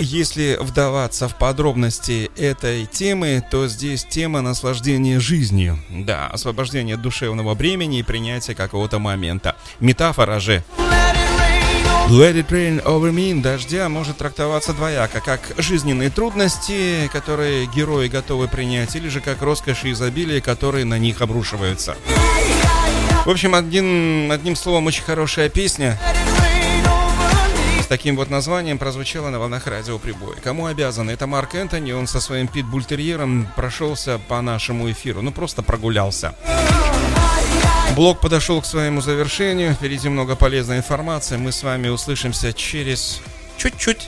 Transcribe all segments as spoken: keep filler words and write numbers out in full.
если вдаваться в подробности этой темы, то здесь тема наслаждения жизнью. Да, освобождение от душевного бремени и принятие какого-то момента. Метафора же Let it rain over me, дождя, может трактоваться двояко, как жизненные трудности, которые герои готовы принять, или же как роскошь и изобилие, которые на них обрушиваются. В общем, один, одним словом, очень хорошая песня с таким вот названием прозвучала на волнах радио Прибой. Кому обязаны? Это Марк Энтони, он со своим питбультерьером прошелся по нашему эфиру, ну просто прогулялся. Блог подошел к своему завершению. Впереди много полезной информации. Мы с вами услышимся через чуть-чуть.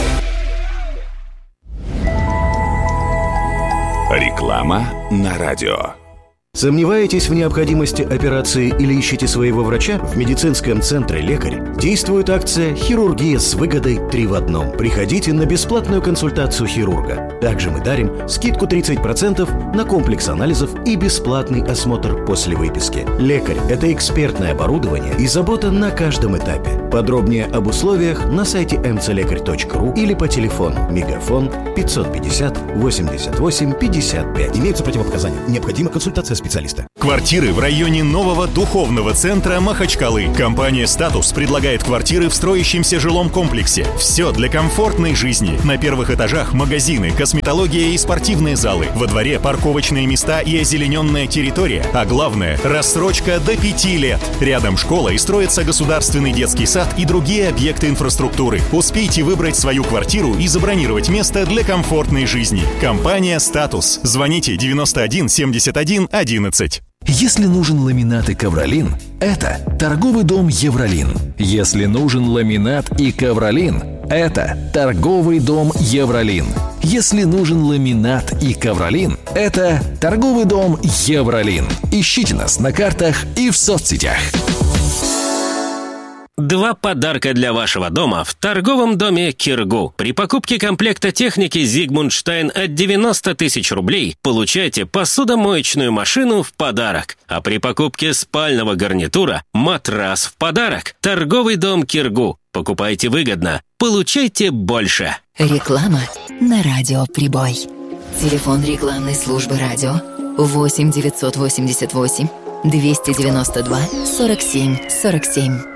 Реклама на радио. Сомневаетесь в необходимости операции или ищете своего врача? В медицинском центре «Лекарь» действует акция «Хирургия с выгодой три в одном». Приходите на бесплатную консультацию хирурга. Также мы дарим скидку тридцать процентов на комплекс анализов и бесплатный осмотр после выписки. «Лекарь» — это экспертное оборудование и забота на каждом этапе. Подробнее об условиях на сайте эм цэ лекарь точка ру или по телефону Мегафон пятьсот пятьдесят восемьдесят восемь пятьдесят пять. Имеются противопоказания. Необходима консультация специалиста. Квартиры в районе нового духовного центра Махачкалы. Компания «Статус» предлагает квартиры в строящемся жилом комплексе. Все для комфортной жизни. На первых этажах магазины, косметология и спортивные залы. Во дворе парковочные места и озелененная территория. А главное – рассрочка до пяти лет. Рядом школа и строится государственный детский сад и другие объекты инфраструктуры. Успейте выбрать свою квартиру и забронировать место для комфортной жизни. Компания «Статус». Звоните девяносто один семьдесят один одиннадцать. Если нужен ламинат и ковролин, это торговый дом «Евролин». Если нужен ламинат и ковролин, это торговый дом «Евролин». Если нужен ламинат и ковролин, это торговый дом «Евролин». Ищите нас на картах и в соцсетях. Два подарка для вашего дома в торговом доме «Киргу». При покупке комплекта техники Zigmund Stein от девяносто тысяч рублей получайте посудомоечную машину в подарок. А при покупке спального гарнитура – матрас в подарок. Торговый дом «Киргу». Покупайте выгодно, получайте больше. Реклама на радио Прибой. Телефон рекламной службы радио восемь девятьсот восемьдесят восемь двести девяносто два сорок семь сорок семь.